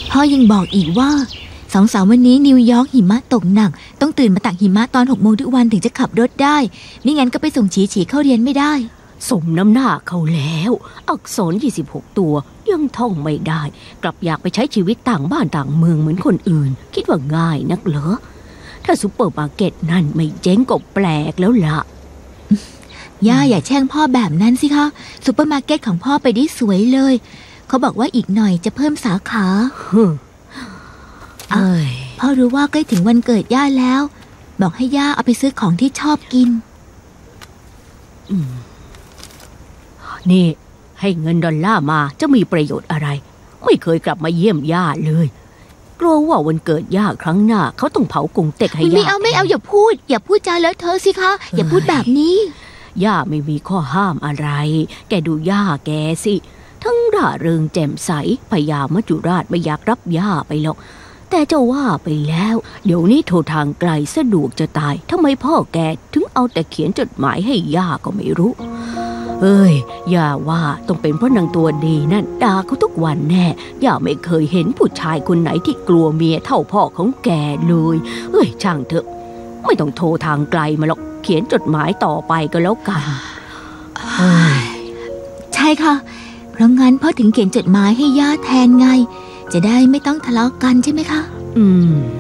พ่อยังบอกอีกว่า2-3 วันนี้นิวยอร์กหิมะตกหนักต้องตื่นมาตักหิมะตอน6 โมงทุกวันถึงจะขับรถได้ไม่งั้นก็ไปส่งฉีเข้าเรียนไม่ได้สมน้ำหน้าเขาแล้วอักษร26 ตัวยังท่องไม่ได้กลับอยากไปใช้ชีวิตต่างบ้านต่างเมืองเหมือนคนอื่นคิดว่าง่ายนักเหรอถ้าซุปเปอร์มาร์เก็ตนั่นไม่เจ๊งก็แปลกแล้วล่ะย่าอย่าแช่งพ่อแบบนั้นสิคะซุปเปอร์มาร์เก็ตของพ่อไปได้สวยเลยเขาบอกว่าอีกหน่อยจะเพิ่มสาขาพ่อรู้ว่าใกล้ถึงวันเกิดย่าแล้วบอกให้ย่าเอาไปซื้อของที่ชอบกินนี่ให้เงินดอลลาร์มาจะมีประโยชน์อะไรไม่เคยกลับมาเยี่ยมย่าเลยกลัวว่าวันเกิดย่าครั้งหน้าเขาต้องเผากงเต็กให้ย่าไม่เอาอย่าพูดจาเลอะเทอะสิคะอย่าพูดแบบนี้ย่าไม่มีข้อห้ามอะไรแกดูย่าแกสิทั้งร่าเริงแจ่มใสพญามัจจุราชไม่อยากรับย่าไปหรอกแต่จะว่าไปแล้วเดี๋ยวนี้โทรทางไกลสะดวกจะตายทำไมพ่อแกถึงเอาแต่เขียนจดหมายให้ย่าก็ไม่รู้ย่าว่าต้องเป็นเพราะนางตัวดีนั่นด่าเขาทุกวันแน่ย่าไม่เคยเห็นผู้ชายคนไหนที่กลัวเมียเท่าพ่อของแกเลยช่างเถอะไม่ต้องโทรทางไกลมาหรอกเขียนจดหมายต่อไปก็แล้วกันใช่ค่ะเพราะงั้นพ่อถึงเขียนจดหมายให้ย่าแทนไงจะได้ไม่ต้องทะเลาะกันใช่ไหมคะ